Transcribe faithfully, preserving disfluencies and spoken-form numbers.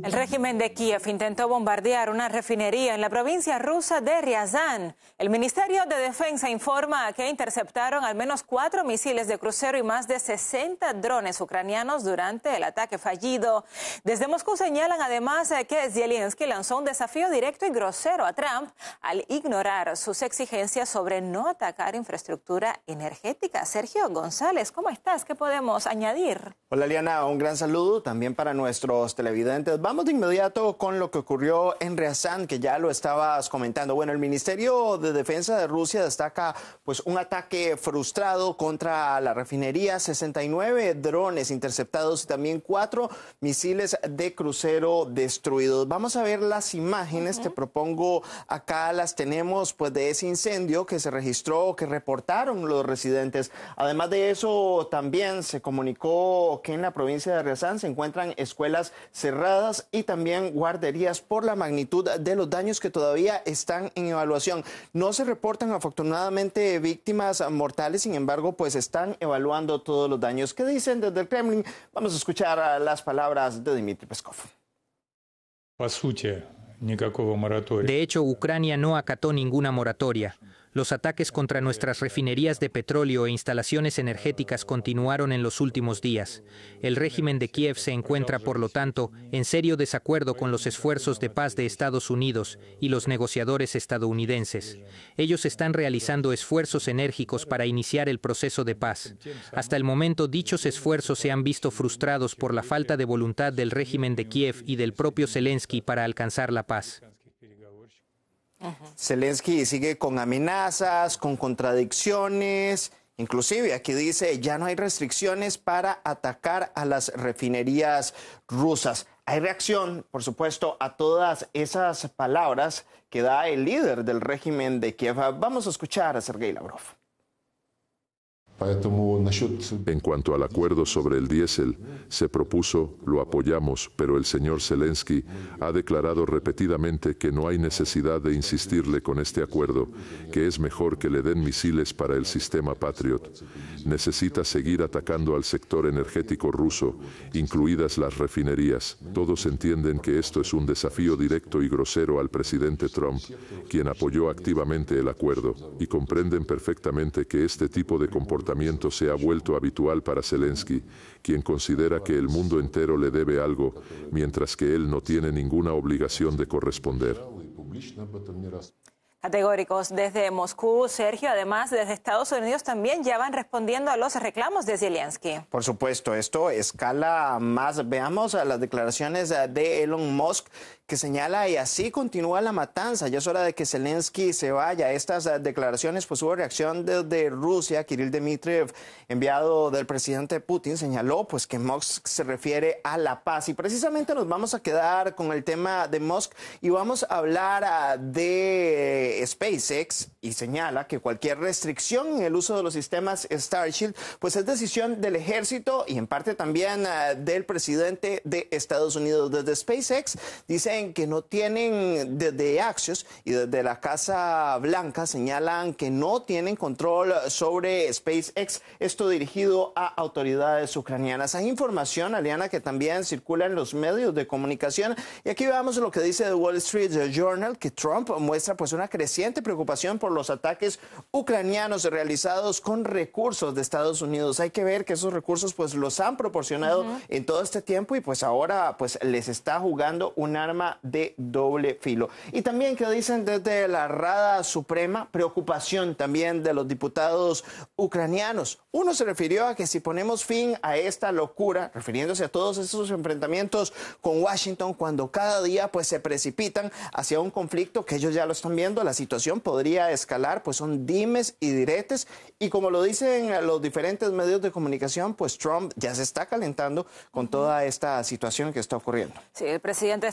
El régimen de Kiev intentó bombardear una refinería en la provincia rusa de Ryazan. El Ministerio de Defensa informa que interceptaron al menos cuatro misiles de crucero y más de sesenta drones ucranianos durante el ataque fallido. Desde Moscú señalan además que Zelensky lanzó un desafío directo y grosero a Trump al ignorar sus exigencias sobre no atacar infraestructura energética. Sergio González, ¿cómo estás? ¿Qué podemos añadir? Hola, Liana, un gran saludo también para nuestros televidentes. Vamos de inmediato con lo que ocurrió en Ryazan, que ya lo estabas comentando. Bueno, el Ministerio de Defensa de Rusia destaca pues un ataque frustrado contra la refinería, sesenta y nueve drones interceptados y también cuatro misiles de crucero destruidos. Vamos a ver las imágenes, uh-huh. Te propongo, acá las tenemos pues de ese incendio que se registró, que reportaron los residentes. Además de eso, también se comunicó que en la provincia de Ryazan se encuentran escuelas cerradas y también guarderías por la magnitud de los daños que todavía están en evaluación. No se reportan afortunadamente víctimas mortales, sin embargo, pues están evaluando todos los daños. ¿Qué dicen desde el Kremlin? Vamos a escuchar las palabras de Dmitry Peskov. De hecho, Ucrania no acató ninguna moratoria. Los ataques contra nuestras refinerías de petróleo e instalaciones energéticas continuaron en los últimos días. El régimen de Kiev se encuentra, por lo tanto, en serio desacuerdo con los esfuerzos de paz de Estados Unidos y los negociadores estadounidenses. Ellos están realizando esfuerzos enérgicos para iniciar el proceso de paz. Hasta el momento, dichos esfuerzos se han visto frustrados por la falta de voluntad del régimen de Kiev y del propio Zelensky para alcanzar la paz. Zelensky sigue con amenazas, con contradicciones, inclusive aquí dice ya no hay restricciones para atacar a las refinerías rusas. Hay reacción, por supuesto, a todas esas palabras que da el líder del régimen de Kiev. Vamos a escuchar a Sergei Lavrov. En cuanto al acuerdo sobre el diésel, se propuso, lo apoyamos, pero el señor Zelensky ha declarado repetidamente que no hay necesidad de insistirle con este acuerdo, que es mejor que le den misiles para el sistema Patriot. Necesita seguir atacando al sector energético ruso, incluidas las refinerías. Todos entienden que esto es un desafío directo y grosero al presidente Trump, quien apoyó activamente el acuerdo, y comprenden perfectamente que este tipo de comportamiento se ha vuelto habitual para Zelensky, quien considera que el mundo entero le debe algo, mientras que él no tiene ninguna obligación de corresponder. Categóricos desde Moscú, Sergio, además desde Estados Unidos también ya van respondiendo a los reclamos de Zelensky. Por supuesto, esto escala más. Veamos las declaraciones de Elon Musk, que señala y así continúa la matanza. Ya es hora de que Zelensky se vaya. Estas declaraciones, pues hubo reacción desde Rusia. Kirill Dmitriev, enviado del presidente Putin, señaló pues que Musk se refiere a la paz. Y precisamente nos vamos a quedar con el tema de Musk y vamos a hablar de SpaceX, y señala que cualquier restricción en el uso de los sistemas Starship pues es decisión del ejército y en parte también uh, del presidente de Estados Unidos. Desde SpaceX dicen que no tienen, desde Axios y desde la Casa Blanca señalan que no tienen control sobre SpaceX, esto dirigido a autoridades ucranianas. Hay información, Aliana, que también circula en los medios de comunicación, y aquí veamos lo que dice The Wall Street Journal, que Trump muestra pues una creciente preocupación por los ataques ucranianos realizados con recursos de Estados Unidos. Hay que ver que esos recursos pues los han proporcionado uh-huh. en todo este tiempo y pues ahora pues les está jugando un arma de doble filo. Y también que dicen desde la Rada Suprema, preocupación también de los diputados ucranianos. Uno se refirió a que si ponemos fin a esta locura, refiriéndose a todos esos enfrentamientos con Washington, cuando cada día pues se precipitan hacia un conflicto que ellos ya lo están viendo, la situación podría escalar, pues son dimes y diretes, y como lo dicen los diferentes medios de comunicación, pues Trump ya se está calentando con toda esta situación que está ocurriendo. Sí, el presidente